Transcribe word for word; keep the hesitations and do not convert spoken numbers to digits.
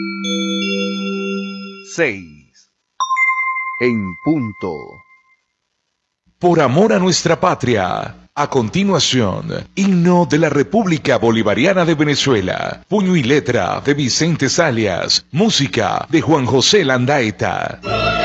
Seis. En punto. Por amor a nuestra patria. A continuación, himno de la República Bolivariana de Venezuela. Puño y letra de Vicente Salias. Música de Juan José Landaeta.